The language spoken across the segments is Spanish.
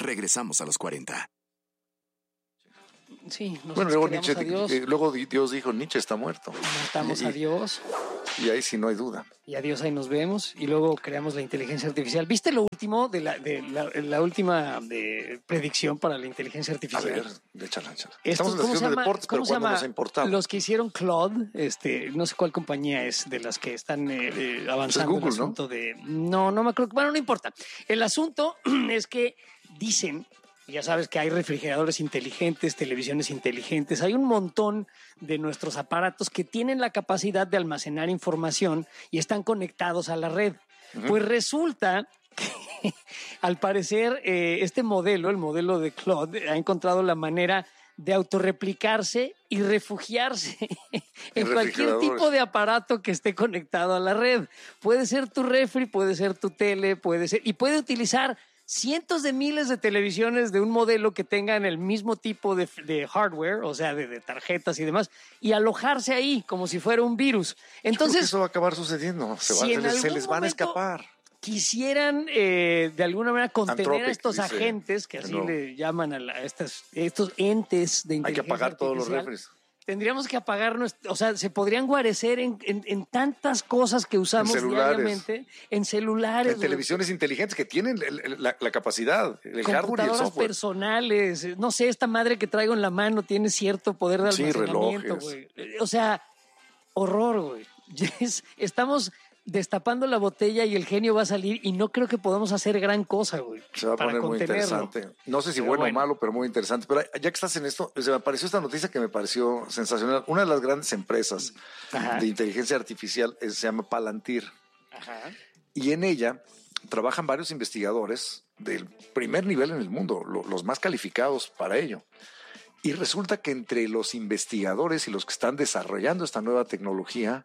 Regresamos a los 40. Sí, bueno, luego Dios dijo, Nietzsche está muerto. Matamos a Dios. Y ahí sí no hay duda. Y adiós, ahí nos vemos. Y luego creamos la inteligencia artificial. ¿Viste lo último de la última predicción para la inteligencia artificial? A ver, échala. Estamos en la sección de deportes, pero ¿cuándo nos ha importado? Los que hicieron Claude, no sé cuál compañía es de las que están avanzando Google, el asunto, ¿no? de... No me acuerdo. Bueno, no importa. El asunto es que dicen... Ya sabes que hay refrigeradores inteligentes, televisiones inteligentes, hay un montón de nuestros aparatos que tienen la capacidad de almacenar información y están conectados a la red. Uh-huh. Pues resulta que al parecer este modelo, el modelo de Claude, ha encontrado la manera de autorreplicarse y refugiarse en cualquier tipo de aparato que esté conectado a la red. Puede ser tu refri, puede ser tu tele, y puede utilizar cientos de miles de televisiones de un modelo que tengan el mismo tipo de hardware, o sea, de tarjetas y demás, y alojarse ahí como si fuera un virus. Entonces, yo creo que eso va a acabar suciendo. Se les van a escapar. Quisieran de alguna manera contener a estos agentes, que así le llaman a estos entes de inteligencia artificial. Hay que apagar todos los refres. Tendríamos que apagar, o sea, se podrían guarecer en tantas cosas que usamos diariamente, en celulares. En televisiones inteligentes que tienen la capacidad, el hardware y el software. Computadoras personales, no sé, esta madre que traigo en la mano tiene cierto poder de almacenamiento, güey. O sea, horror, güey. Estamos destapando la botella y el genio va a salir y no creo que podamos hacer gran cosa, güey. Se va a poner muy interesante. No sé si bueno o malo, pero muy interesante. Pero ya que estás en esto, se me apareció esta noticia que me pareció sensacional. Una de las grandes empresas de inteligencia artificial se llama Palantir. Ajá. Y en ella trabajan varios investigadores del primer nivel en el mundo, los más calificados para ello. Y resulta que entre los investigadores y los que están desarrollando esta nueva tecnología,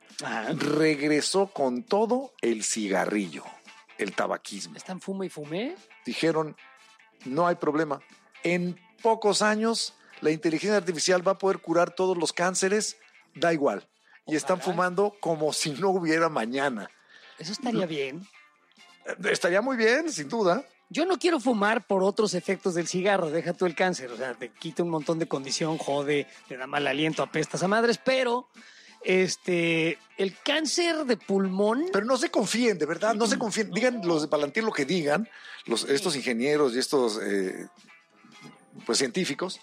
regresó con todo el cigarrillo, el tabaquismo. ¿Están fume y fume? Dijeron, no hay problema. En pocos años, la inteligencia artificial va a poder curar todos los cánceres, da igual. Y están fumando como si no hubiera mañana. Eso estaría bien. Estaría muy bien, sin duda. Yo no quiero fumar por otros efectos del cigarro, deja tú el cáncer, o sea, te quita un montón de condición, jode, te da mal aliento, apestas a madres, pero el cáncer de pulmón... Pero no se confíen, de verdad, no se confíen. Digan los de Palantir lo que digan, estos ingenieros y estos científicos,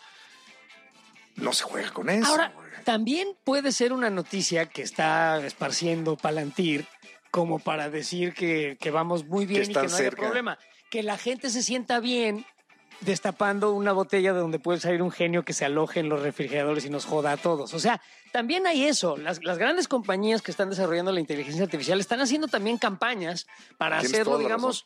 no se juega con eso. Ahora, también puede ser una noticia que está esparciendo Palantir como para decir que vamos muy bien y que no haya problema. Que la gente se sienta bien destapando una botella de donde puede salir un genio que se aloje en los refrigeradores y nos joda a todos. O sea, también hay eso. Las grandes compañías que están desarrollando la inteligencia artificial están haciendo también campañas para hacerlo, digamos,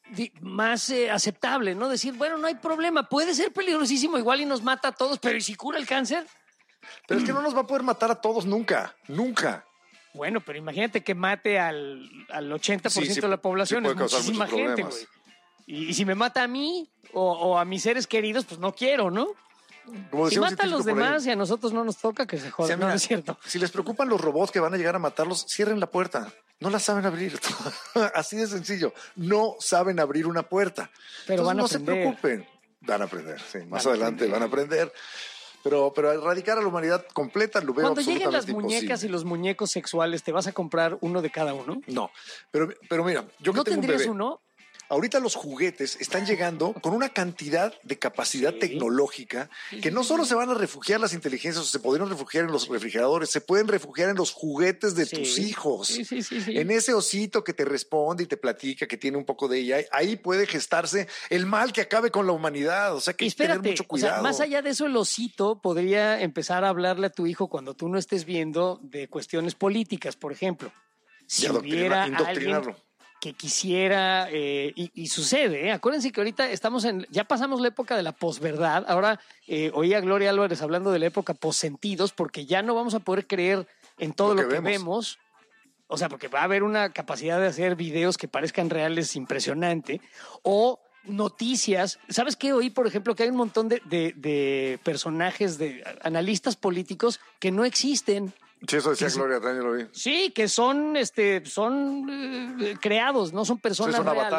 más aceptable, ¿no? Decir, bueno, no hay problema, puede ser peligrosísimo igual y nos mata a todos, pero ¿y si cura el cáncer? Pero es que no nos va a poder matar a todos nunca, nunca. Bueno, pero imagínate que mate al 80% de la población, es muchísima gente, güey. Y si me mata a mí o a mis seres queridos, pues no quiero, ¿no? Si mata a los demás y a nosotros no nos toca, que se jodan. Sí, no es cierto. Si les preocupan los robots que van a llegar a matarlos, cierren la puerta. No la saben abrir. Así de sencillo. No saben abrir una puerta. Pero entonces, van a no aprender. se preocupen. Van a aprender, sí. Más adelante van a aprender. Pero erradicar a la humanidad completa lo veo absolutamente imposible. Cuando lleguen las muñecas imposible. y los muñecos sexuales, ¿te vas a comprar uno de cada uno? No, pero mira, yo que ¿No tengo un tendrías bebé, uno? Ahorita los juguetes están llegando con una cantidad de capacidad tecnológica que no solo se van a refugiar las inteligencias o se podrían refugiar en los refrigeradores, se pueden refugiar en los juguetes de tus hijos. Sí. En ese osito que te responde y te platica, que tiene un poco de ella. Ahí puede gestarse el mal que acabe con la humanidad. O sea que hay que tener mucho cuidado. O sea, más allá de eso, el osito podría empezar a hablarle a tu hijo cuando tú no estés viendo de cuestiones políticas, por ejemplo. Si hubiera alguien que quisiera, y sucede, acuérdense que ahorita ya pasamos la época de la posverdad, ahora oí a Gloria Álvarez hablando de la época possentidos, porque ya no vamos a poder creer en todo lo que vemos, o sea, porque va a haber una capacidad de hacer videos que parezcan reales impresionante, o noticias. ¿Sabes qué? Oí, por ejemplo, que hay un montón de personajes, de analistas políticos que no existen. Sí, eso decía Gloria, también lo vi. Sí, que son creados, no son personas reales. Avatares.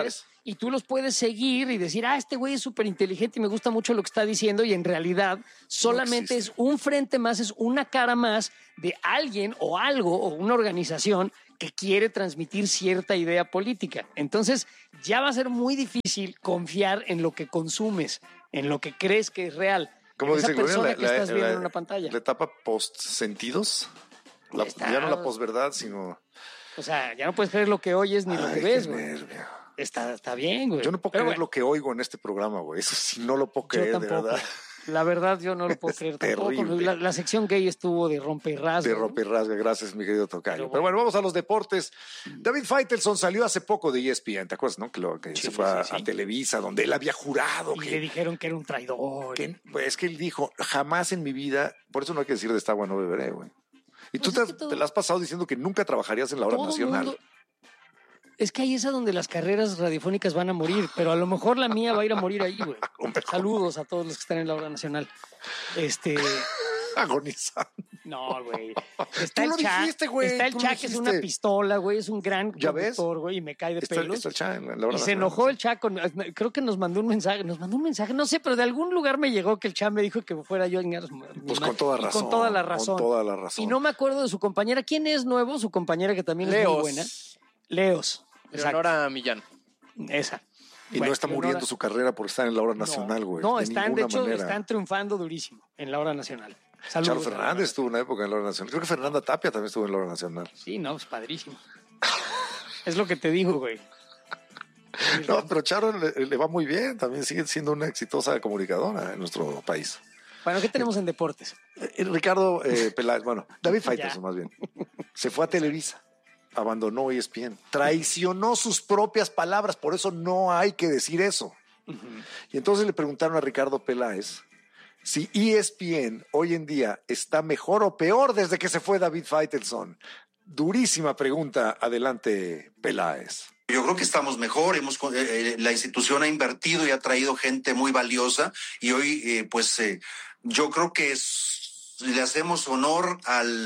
y tú los puedes seguir y decir, este güey es súper inteligente y me gusta mucho lo que está diciendo, y en realidad solamente es un frente más, es una cara más de alguien o algo o una organización que quiere transmitir cierta idea política. Entonces ya va a ser muy difícil confiar en lo que consumes, en lo que crees que es real. Como esa dice persona que estás viendo en una pantalla. La etapa post-sentidos, ya no la posverdad, sino... O sea, ya no puedes creer lo que oyes ni lo que ves, güey. Está bien, güey. Yo no puedo creer lo que oigo en este programa, güey. Eso sí no lo puedo creer, de verdad. La verdad, yo no lo puedo creer tampoco. La sección gay estuvo de rompe y rasga. De rompe y rasga, gracias, mi querido tocayo. Pero bueno, vamos a los deportes. David Faitelson salió hace poco de ESPN, ¿te acuerdas, no? Que se fue a Televisa, donde él había jurado. Y le dijeron que era un traidor. Es que él dijo, jamás en mi vida, por eso no hay que decir de esta agua no beberé, güey. Y tú te la has pasado diciendo que nunca trabajarías en la hora nacional. Es que ahí es a donde las carreras radiofónicas van a morir, pero a lo mejor la mía va a ir a morir ahí, güey. Saludos a todos los que están en la hora nacional. Agonizando. No, güey. Está el Cha, está el Cha, que es una pistola, güey. Es un gran conductor, güey, y me cae de pelos. Está el Cha en la hora y se enojó el Cha creo que nos mandó un mensaje. No sé, pero de algún lugar me llegó que el Cha me dijo que fuera yo. Pues con toda razón. Con toda la razón. Con toda la razón. Y no me acuerdo de su compañera. ¿Quién es nuevo? Su compañera, que también es muy buena. Leos. Leonora Millán. Esa. Y no está muriendo su carrera por estar en la hora nacional, güey. No, de hecho, están triunfando durísimo en la hora nacional. Saludos. Charo Fernández estuvo una época en la hora nacional. Creo que Fernanda Tapia también estuvo en la hora nacional. Sí, no, es padrísimo. Es lo que te digo, güey. No, pero Charo le va muy bien. También sigue siendo una exitosa comunicadora en nuestro país. Bueno, ¿qué tenemos en deportes? Ricardo Peláez, David Faitelson más bien. Se fue a Televisa. Abandonó ESPN, traicionó sus propias palabras, por eso no hay que decir eso. Y entonces le preguntaron a Ricardo Peláez si ESPN hoy en día está mejor o peor desde que se fue David Faitelson. Durísima pregunta, adelante Peláez. Yo creo que estamos mejor, la institución ha invertido y ha traído gente muy valiosa y hoy yo creo que le hacemos honor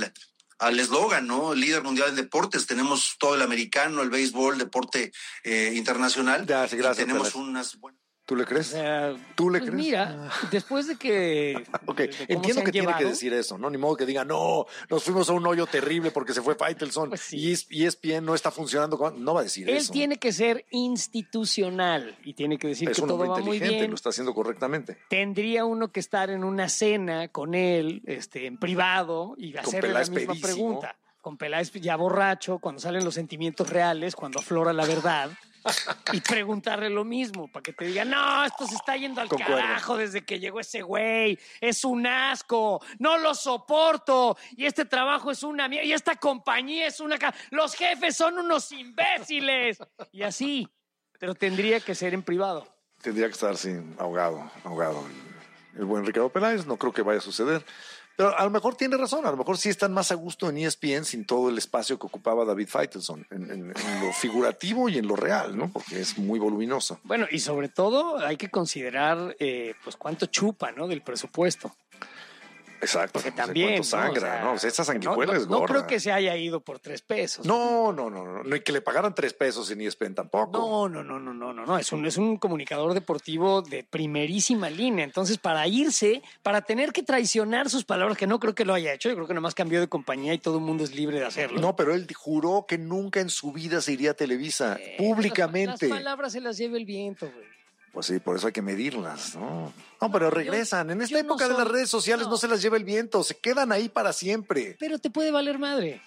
al eslogan, ¿no? Líder mundial de deportes. Tenemos todo el americano, el béisbol, deporte internacional. Gracias. Tenemos unas buenas... ¿Tú le crees? ¿Tú le crees? Mira, después de que... Okay. Entiendo que tiene que decir eso, ¿no? Ni modo que diga, no, nos fuimos a un hoyo terrible porque se fue Faitelson, pues sí. Y ESPN no está funcionando. No va a decir eso. Él tiene que ser institucional y tiene que decir que todo va muy bien. Lo está haciendo correctamente. Tendría uno que estar en una cena con él, en privado, y hacerle la misma pregunta. Con Peláez ya borracho, cuando salen los sentimientos reales, cuando aflora la verdad. Y preguntarle lo mismo, para que te diga, no, esto se está yendo al carajo desde que llegó ese güey, es un asco, no lo soporto, y este trabajo es una mierda, y esta compañía es una... Los jefes son unos imbéciles, y así, pero tendría que ser en privado. Tendría que estar, sí, ahogado. El buen Ricardo Peláez, no creo que vaya a suceder. Pero a lo mejor tiene razón, a lo mejor sí están más a gusto en ESPN sin todo el espacio que ocupaba David Faitelson, en lo figurativo y en lo real, ¿no? Porque es muy voluminoso. Bueno, y sobre todo hay que considerar pues cuánto chupa, ¿no? Del presupuesto. Exacto. Porque también. Sangra, ¿no? O sea, esa sanguijuela es gorda. No creo que se haya ido por $3. No. Y que le pagaran $3 en ESPN tampoco. No. Es un comunicador deportivo de primerísima línea. Entonces, para irse, para tener que traicionar sus palabras, que no creo que lo haya hecho, yo creo que nomás cambió de compañía y todo el mundo es libre de hacerlo. No, pero él juró que nunca en su vida se iría a Televisa, públicamente. Las palabras se las lleva el viento, güey. Pues sí, por eso hay que medirlas, ¿no? No, pero regresan. En esta época de las redes sociales no se las lleva el viento, se quedan ahí para siempre. Pero te puede valer madre.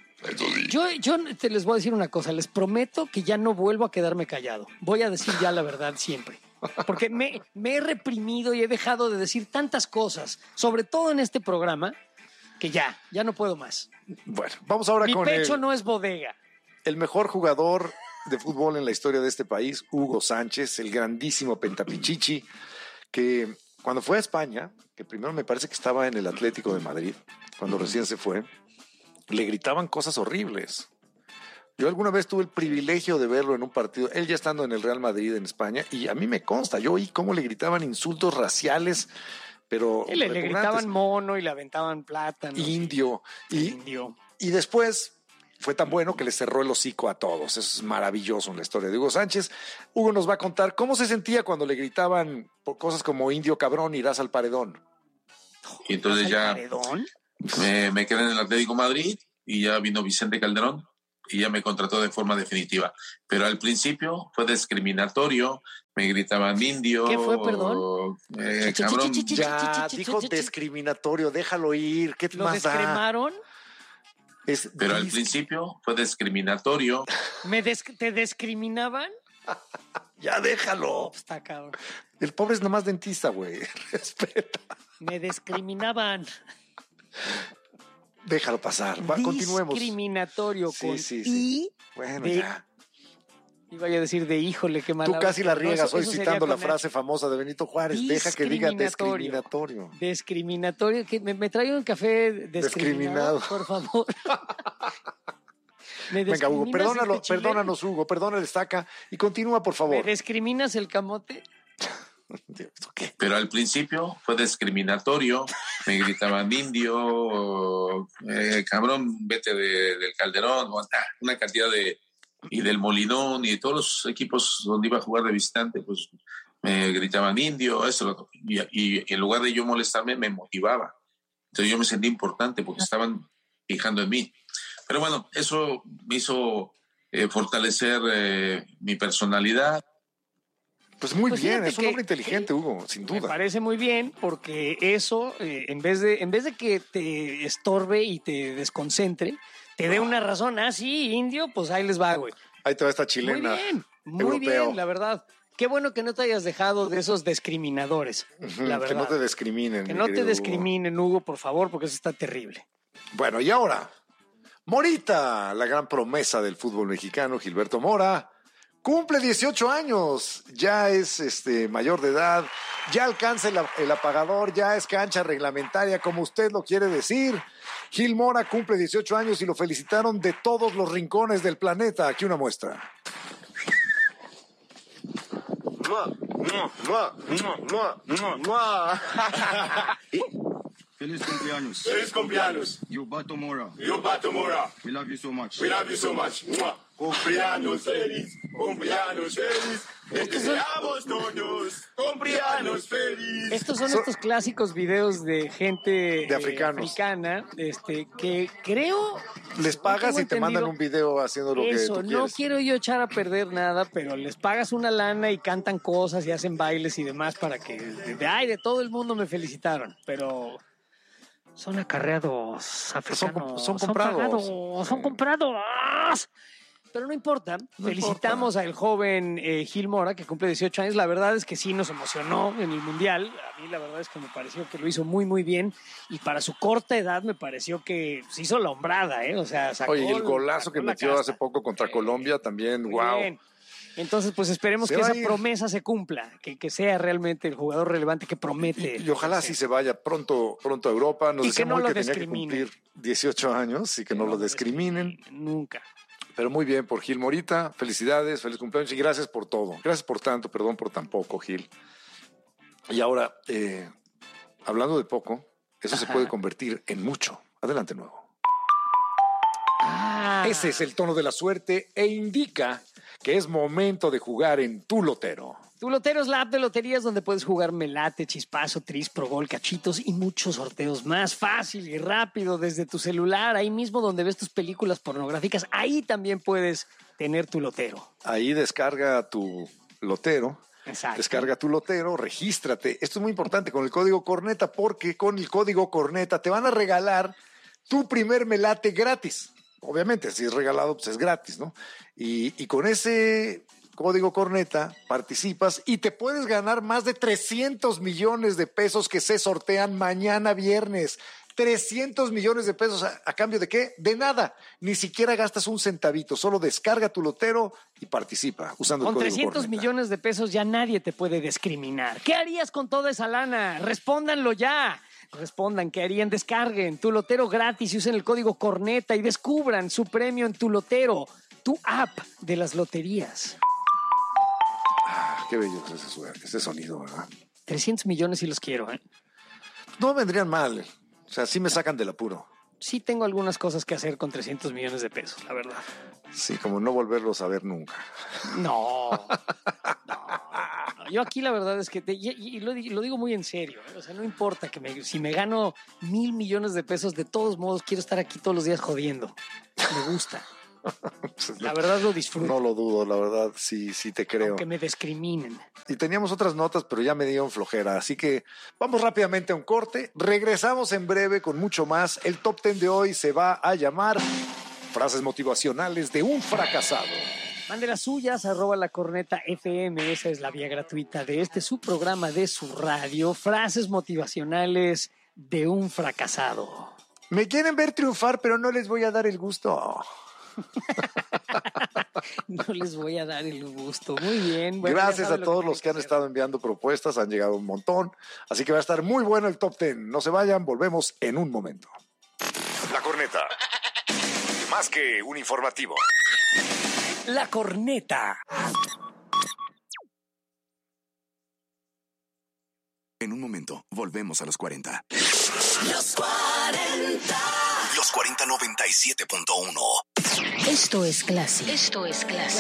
Yo te les voy a decir una cosa, les prometo que ya no vuelvo a quedarme callado. Voy a decir ya la verdad siempre. Porque me he reprimido y he dejado de decir tantas cosas, sobre todo en este programa, que ya no puedo más. Bueno, vamos ahora con Mi pecho no es bodega. El mejor jugador de fútbol en la historia de este país, Hugo Sánchez, el grandísimo Pentapichichi, que cuando fue a España, que primero me parece que estaba en el Atlético de Madrid, cuando recién se fue, le gritaban cosas horribles. Yo alguna vez tuve el privilegio de verlo en un partido, él ya estando en el Real Madrid en España, y a mí me consta, yo oí cómo le gritaban insultos raciales, pero... Le gritaban mono y le aventaban plátano. Indio. Y después fue tan bueno que le cerró el hocico a todos. Eso es maravilloso en la historia de Hugo Sánchez. Hugo nos va a contar cómo se sentía cuando le gritaban cosas como indio cabrón, irás al paredón. Y entonces ya me quedé en el Atlético Madrid y ya vino Vicente Calderón y ya me contrató de forma definitiva. Pero al principio fue discriminatorio, me gritaban indio. ¿Qué fue, perdón? Cabrón. Ya, dijo discriminatorio, déjalo ir. ¿Qué ¿Lo más da? descremaron? Pero al principio fue discriminatorio. ¿Te discriminaban? Ya déjalo. Está cabrón. El pobre es nomás dentista, güey. Respeta. Me discriminaban. Déjalo pasar. Continuemos. Discriminatorio con sí. Bueno, ya. Iba a decir de híjole, qué mala. Tú casi la riegas hoy citando la frase famosa de Benito Juárez. Deja que diga discriminatorio. Discriminatorio. Que me traigo un café discriminado, por favor. Venga, Hugo, perdónanos, Hugo, perdona el estaca y continúa, por favor. ¿Me discriminas el camote? ¿Qué? Pero al principio fue discriminatorio, me gritaban indio, cabrón, vete del Calderón, una cantidad y del Molinón y de todos los equipos donde iba a jugar de visitante, pues me gritaban indio, y en lugar de yo molestarme, me motivaba. Entonces yo me sentí importante porque estaban fijando en mí. Pero bueno, eso me hizo fortalecer mi personalidad. Pues muy bien, es un hombre inteligente, Hugo, sin duda. Me parece muy bien porque eso, en vez de que te estorbe y te desconcentre, te dé una razón. Ah, sí, indio, pues ahí les va, güey. Ahí te va esta chilena. Muy bien, la verdad. Qué bueno que no te hayas dejado de esos discriminadores, la verdad. Que no te discriminen. Que no te discriminen, Hugo, por favor, porque eso está terrible. Bueno, y ahora, Morita, la gran promesa del fútbol mexicano, Gilberto Mora, cumple 18 años, ya es mayor de edad, ya alcanza el apagador, ya es cancha reglamentaria, como usted lo quiere decir. Gil Mora cumple 18 años y lo felicitaron de todos los rincones del planeta. Aquí una muestra. Feliz cumpleaños. Feliz cumpleaños. Gilberto Mora. Gilberto Mora. We love you so much. We love you so much. Cumpleaños feliz. Cumpleaños feliz. Deseamos todos. Cumpleaños feliz. Estos son estos clásicos videos de gente africana, que creo... Les pagas y te mandan un video haciendo lo que tú quieres. No quiero yo echar a perder nada, pero les pagas una lana y cantan cosas y hacen bailes y demás para que... de todo el mundo me felicitaron, pero... Son acarreados africanos. Son comprados. Son comprados. Pero no importa. Felicitamos al joven Gil Mora, que cumple 18 años. La verdad es que sí nos emocionó en el Mundial. A mí la verdad es que me pareció que lo hizo muy, muy bien. Y para su corta edad me pareció que se hizo la hombrada, ¿eh? O sea, sacó... Oye, y el golazo que metió hace poco contra Colombia también, wow. Bien. Entonces, pues esperemos que esa promesa se cumpla, que sea realmente el jugador relevante que promete. Y ojalá sí se vaya pronto a Europa. Nos decía Moy que tenía que cumplir 18 años y que no lo discriminen. Nunca. Pero muy bien por Gil Morita. Felicidades, feliz cumpleaños y gracias por todo. Gracias por tanto, perdón por tan poco, Gil. Y ahora, hablando de poco, eso se puede convertir en mucho. Adelante, nuevo. Ese es el tono de la suerte e indica que es momento de jugar en Tu Lotero. Tu Lotero es la app de loterías donde puedes jugar Melate, Chispazo, Tris, Pro Gol, Cachitos y muchos sorteos más fácil y rápido desde tu celular, ahí mismo donde ves tus películas pornográficas, ahí también puedes tener Tu Lotero. Ahí descarga Tu Lotero. Exacto. Descarga Tu Lotero, regístrate. Esto es muy importante con el código Corneta porque con el código Corneta te van a regalar tu primer Melate gratis. Obviamente, si es regalado, pues es gratis, ¿no? Y con ese código Corneta participas y te puedes ganar más de 300 millones de pesos que se sortean mañana viernes. 300 millones de pesos ¿a cambio de qué? De nada. Ni siquiera gastas un centavito. Solo descarga Tu Lotero y participa usando el código Corneta. Con 300 millones de pesos ya nadie te puede discriminar. ¿Qué harías con toda esa lana? Respóndanlo ya. Respondan, ¿qué harían? Descarguen Tu Lotero gratis y usen el código Corneta y descubran su premio en Tu Lotero, tu app de las loterías. Qué bello es ese sonido, ¿verdad? 300 millones sí los quiero, ¿eh? No vendrían mal. O sea, sí me sacan del apuro. sí tengo algunas cosas que hacer con 300 millones de pesos, la verdad. Sí, como no volverlos a ver nunca. No. Yo aquí la verdad es que, lo digo muy en serio, ¿eh? O sea, no importa si me gano 1,000 millones de pesos, de todos modos quiero estar aquí todos los días jodiendo. Me gusta. La verdad lo disfruto. No lo dudo, la verdad, sí te creo. Aunque me discriminen. Y teníamos otras notas, pero ya me dieron flojera. Así que vamos rápidamente a un corte. Regresamos en breve con mucho más. El Top 10 de hoy se va a llamar Frases motivacionales de un fracasado. Mande las suyas, @lacorneta.fm. Esa es la vía gratuita de su programa, de su radio. Frases motivacionales de un fracasado. Me quieren ver triunfar, pero no les voy a dar el gusto. No les voy a dar el gusto. Muy bien. Bueno, gracias a todos los que han estado enviando propuestas. Han llegado un montón. Así que va a estar muy bueno el Top 10. No se vayan, volvemos en un momento. La Corneta. Más que un informativo. La Corneta. En un momento, volvemos a los 40. Los 40. Los 40 97.1. Esto es Classic.